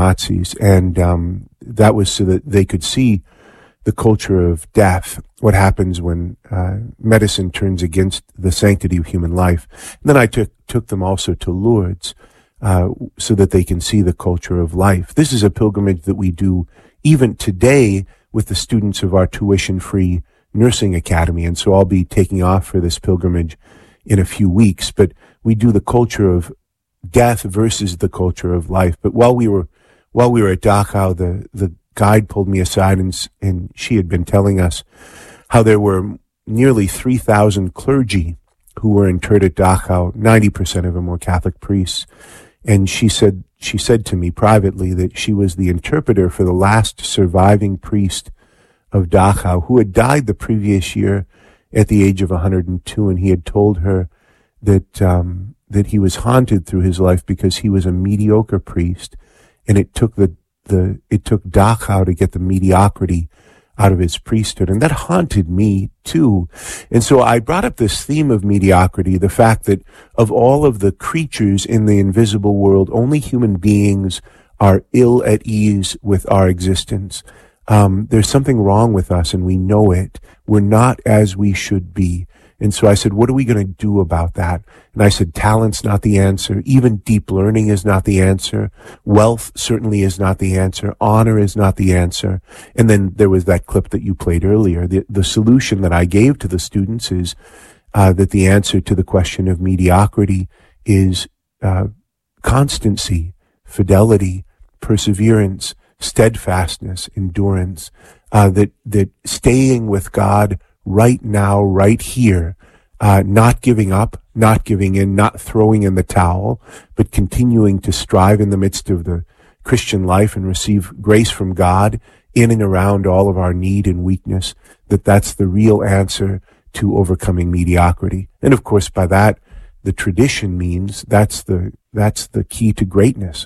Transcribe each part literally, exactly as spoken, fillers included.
Nazis, and um, that was so that they could see the culture of death, what happens when uh, medicine turns against the sanctity of human life. And then I took took them also to Lourdes, uh, so that they can see the culture of life. This is a pilgrimage that we do even today with the students of our tuition-free nursing academy, and so I'll be taking off for this pilgrimage in a few weeks. But we do the culture of death versus the culture of life. But while we were while we were at Dachau, the the guide pulled me aside, and, and she had been telling us how there were nearly three thousand clergy who were interred at Dachau. ninety percent of them were Catholic priests. And she said, she said to me privately that she was the interpreter for the last surviving priest of Dachau, who had died the previous year at the age of one hundred two. And he had told her that, um, that he was haunted through his life because he was a mediocre priest. And it took the The, it took Dachau to get the mediocrity out of his priesthood. And that haunted me too. And so I brought up this theme of mediocrity, the fact that of all of the creatures in the invisible world, only human beings are ill at ease with our existence. Um, there's something wrong with us, and we know it. We're not as we should be. And so I said, what are we going to do about that? And I said, talent's not the answer. Even deep learning is not the answer. Wealth certainly is not the answer. Honor is not the answer. And then there was that clip that you played earlier. The, the solution that I gave to the students is uh, that the answer to the question of mediocrity is uh, constancy, fidelity, perseverance, steadfastness, endurance, uh, that, that staying with God right now, right here, uh, not giving up, not giving in, not throwing in the towel, but continuing to strive in the midst of the Christian life and receive grace from God in and around all of our need and weakness, that that's the real answer to overcoming mediocrity. And of course, by that, the tradition means that's the, that's the key to greatness.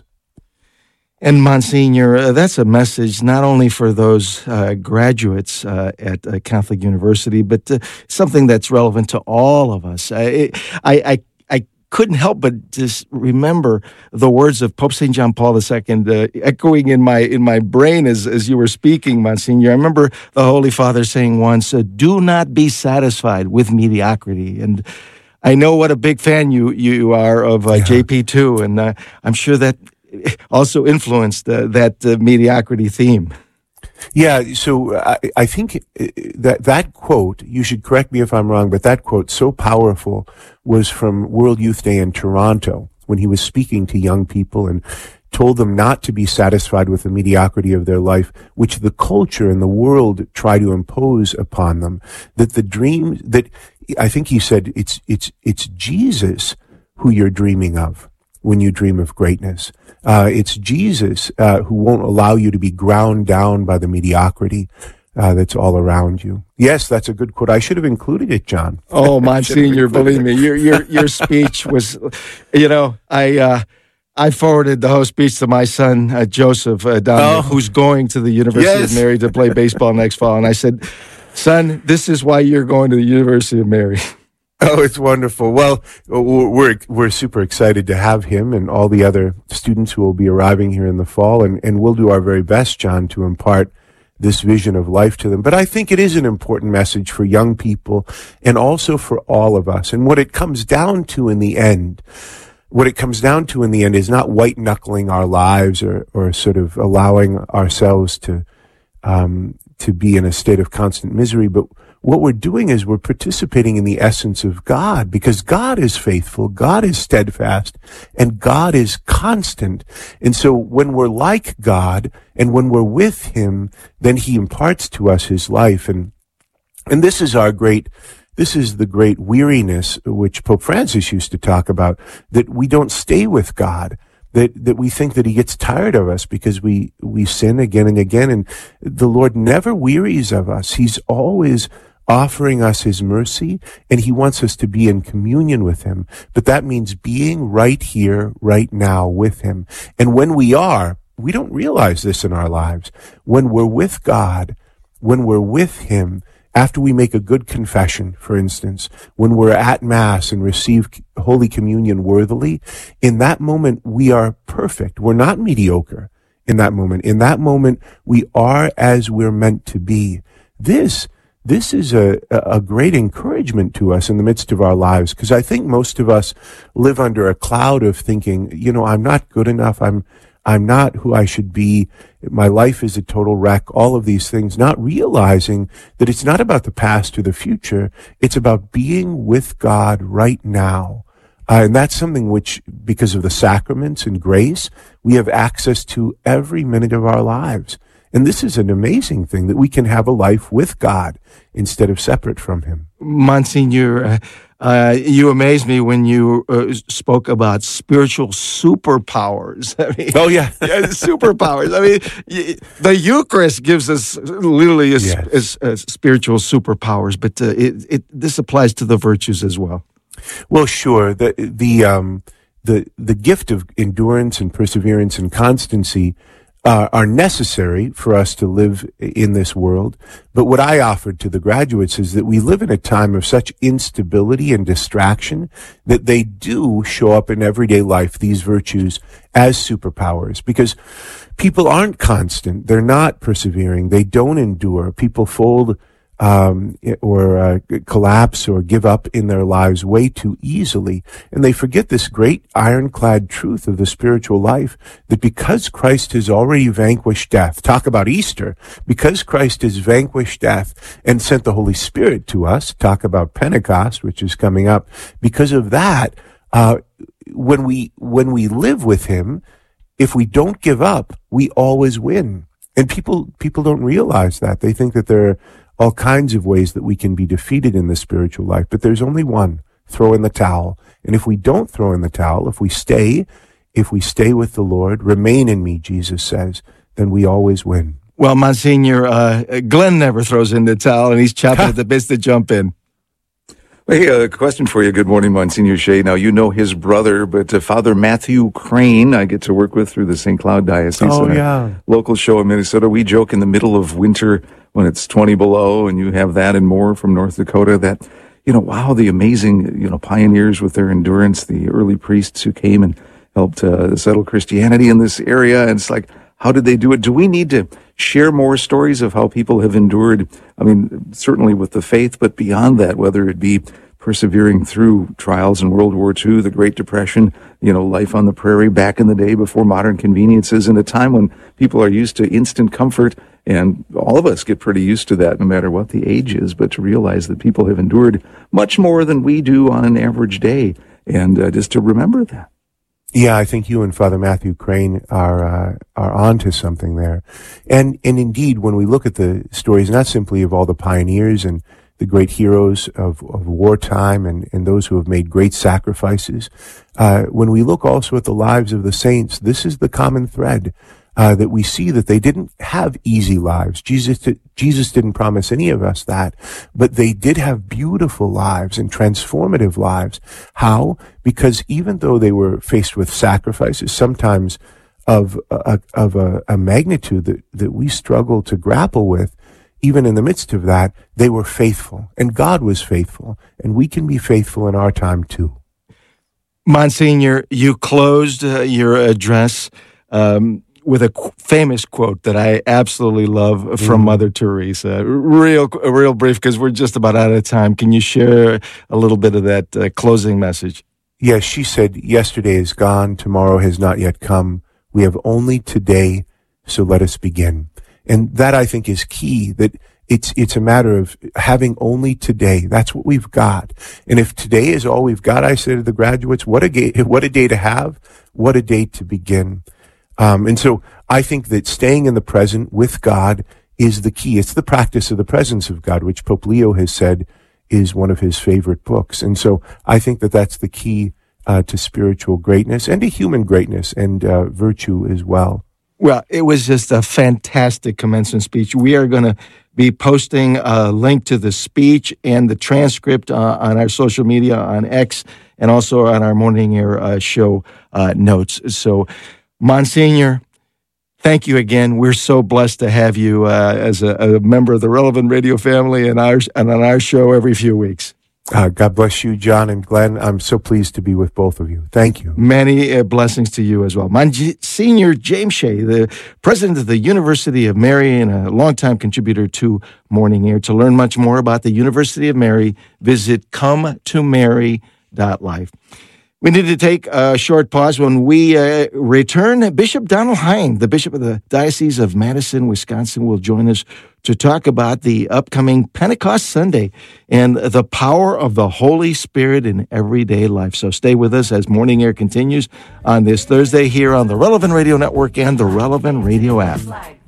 And Monsignor, uh, that's a message not only for those uh, graduates uh, at uh, Catholic University, but uh, something that's relevant to all of us. I, I, I, I couldn't help but just remember the words of Pope Saint John Paul the Second uh, echoing in my in my brain as, as you were speaking, Monsignor. I remember the Holy Father saying once, uh, "Do not be satisfied with mediocrity." And I know what a big fan you you are of uh, yeah. J P two, and uh, I'm sure that also influenced uh, that uh, mediocrity theme. Yeah, so I, I think that that quote, you should correct me if I'm wrong, but that quote, so powerful, was from World Youth Day in Toronto, when he was speaking to young people and told them not to be satisfied with the mediocrity of their life, which the culture and the world try to impose upon them. That the dream, that I think he said, it's, it's, it's Jesus who you're dreaming of when you dream of greatness. Uh, it's Jesus uh, who won't allow you to be ground down by the mediocrity uh, that's all around you. Yes, that's a good quote. I should have included it, John. Oh, Monsignor, believe me, your your your speech was, you know, I uh, I forwarded the whole speech to my son uh, Joseph uh, down there, oh. who's going to the University yes. of Mary to play baseball next fall, and I said, son, this is why you're going to the University of Mary. Oh, it's wonderful. Well, we're we're super excited to have him and all the other students who will be arriving here in the fall, and, and we'll do our very best, John, to impart this vision of life to them. But I think it is an important message for young people and also for all of us. And what it comes down to in the end, what it comes down to in the end is not white-knuckling our lives or, or sort of allowing ourselves to um, to be in a state of constant misery, but what we're doing is we're participating in the essence of God, because God is faithful, God is steadfast, and God is constant. And so when we're like God and when we're with Him, then He imparts to us His life. And, and this is our great, this is the great weariness which Pope Francis used to talk about, that we don't stay with God. That, that we think that He gets tired of us because we, we sin again and again. And the Lord never wearies of us. He's always offering us His mercy, and He wants us to be in communion with Him. But that means being right here, right now with Him. And when we are, we don't realize this in our lives. When we're with God, when we're with Him, after we make a good confession, for instance, when we're at Mass and receive Holy Communion worthily, in that moment we are perfect. We're not mediocre. in that moment. In that moment, we are as we're meant to be. This This is a, a great encouragement to us in the midst of our lives, because I think most of us live under a cloud of thinking, you know, I'm not good enough. I'm, I'm not who I should be. My life is a total wreck. All of these things, not realizing that it's not about the past or the future. It's about being with God right now. Uh, and that's something which, because of the sacraments and grace, we have access to every minute of our lives. And this is an amazing thing, that we can have a life with God instead of separate from him. Monsignor, uh, uh, you amazed me when you uh, spoke about spiritual superpowers. I mean, oh, yeah. yeah, superpowers. I mean, y- the Eucharist gives us literally a, yes. a, a spiritual superpowers, but uh, it, it, this applies to the virtues as well. Well, sure. The, the, um, the, the gift of endurance and perseverance and constancy Uh, are necessary for us to live in this world. But what I offered to the graduates is that we live in a time of such instability and distraction that they do show up in everyday life, these virtues, as superpowers, because people aren't constant. They're not persevering. They don't endure. People fold um, or uh, collapse or give up in their lives way too easily. And they forget this great ironclad truth of the spiritual life, that because Christ has already vanquished death, talk about Easter, because Christ has vanquished death and sent the Holy Spirit to us, talk about Pentecost, which is coming up, because of that, uh, when we, when we live with him, if we don't give up, we always win. And people, people don't realize that. They think that there are all kinds of ways that we can be defeated in the spiritual life, but there's only one: throw in the towel. And if we don't throw in the towel, if we stay, if we stay with the Lord, remain in me, Jesus says, then we always win. Well, Monsignor, uh, Glenn never throws in the towel, and he's chopping at the bits to jump in. Hey, a question for you. Good morning, Monsignor Shea. Now, you know his brother, but uh, Father Matthew Crane, I get to work with through the Saint Cloud Diocese. Oh, yeah. Local show in Minnesota. We joke in the middle of winter when it's twenty below and you have that and more from North Dakota that, you know, wow, the amazing, you know, pioneers with their endurance, the early priests who came and helped uh, settle Christianity in this area. And it's like, how did they do it? Do we need to share more stories of how people have endured? I mean, certainly with the faith, but beyond that, whether it be persevering through trials in World War Two, the Great Depression, you know, life on the prairie back in the day before modern conveniences, in a time when people are used to instant comfort. And all of us get pretty used to that, no matter what the age is, but to realize that people have endured much more than we do on an average day, and uh, just to remember that. Yeah, I think you and Father Matthew Crane are uh, are onto something there. And and indeed, when we look at the stories, not simply of all the pioneers and the great heroes of, of wartime and, and those who have made great sacrifices, uh, when we look also at the lives of the saints, this is the common thread. Uh, that we see that they didn't have easy lives. Jesus, did, Jesus didn't promise any of us that, but they did have beautiful lives and transformative lives. How? Because even though they were faced with sacrifices, sometimes of a, of a, a magnitude that, that we struggle to grapple with, even in the midst of that, they were faithful, and God was faithful, and we can be faithful in our time too. Monsignor, you closed uh, your address um, with a qu- famous quote that I absolutely love from mm. Mother Teresa. Real, real brief, because we're just about out of time. Can you share a little bit of that uh, closing message? Yes, she said, yesterday is gone, tomorrow has not yet come. We have only today, so let us begin. And that, I think, is key, that it's it's a matter of having only today. That's what we've got. And if today is all we've got, I say to the graduates, what a, ga- what a day to have, what a day to begin. Um, and so I think that staying in the present with God is the key. It's the practice of the presence of God, which Pope Leo has said is one of his favorite books. And so I think that that's the key uh, to spiritual greatness and to human greatness and uh, virtue as well. Well, it was just a fantastic commencement speech. We are going to be posting a link to the speech and the transcript uh, on our social media, on X, and also on our Morning Air uh, show uh, notes. So, Monsignor, thank you again. We're so blessed to have you uh, as a, a member of the Relevant Radio family and, our, and on our show every few weeks. Uh, God bless you, John and Glenn. I'm so pleased to be with both of you. Thank you. Many uh, blessings to you as well. Monsignor James Shea, the president of the University of Mary and a longtime contributor to Morning Air. To learn much more about the University of Mary, visit come to mary dot life. We need to take a short pause. When we uh, return, Bishop Donald Hein, the Bishop of the Diocese of Madison, Wisconsin, will join us to talk about the upcoming Pentecost Sunday and the power of the Holy Spirit in everyday life. So stay with us as Morning Air continues on this Thursday here on the Relevant Radio Network and the Relevant Radio app.